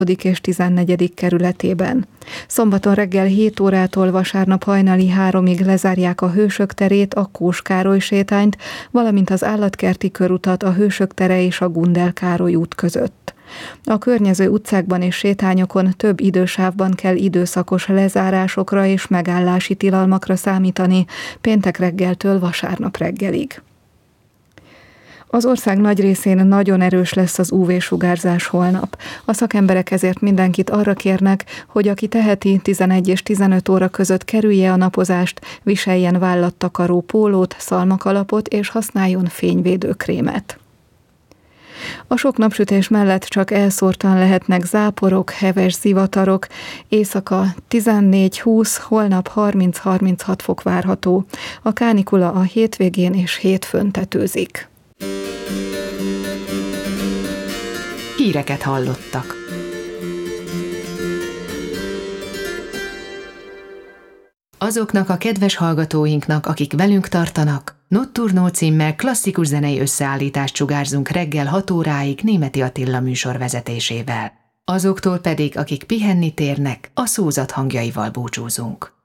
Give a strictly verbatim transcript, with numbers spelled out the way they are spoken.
és tizennegyedik kerületében. Szombaton reggel hét órától vasárnap hajnali háromig lezárják a Hősök terét, a Kós Károly sétányt, valamint az Állatkerti körutat a Hősök tere és a Gundel Károly út között. A környező utcákban és sétányokon több idősávban kell időszakos lezárásokra és megállási tilalmakra számítani péntek reggeltől vasárnap reggelig. Az ország nagy részén nagyon erős lesz az ú vé-sugárzás holnap. A szakemberek ezért mindenkit arra kérnek, hogy aki teheti, tizenegy és tizenöt óra között kerülje a napozást, viseljen vállattakaró pólót, szalmakalapot és használjon fényvédőkrémet. A sok napsütés mellett csak elszórtan lehetnek záporok, heves zivatarok, éjszaka tizennégy-húsz, holnap harminc-harminchat fok várható. A kánikula a hétvégén és hétfőn tetőzik. Híreket hallottak. Azoknak a kedves hallgatóinknak, akik velünk tartanak, Notturno címmel klasszikus zenei összeállítást sugárzunk reggel hat óráig Németi Attila műsor vezetésével. Azoktól pedig, akik pihenni térnek, a szózat hangjaival búcsúzunk.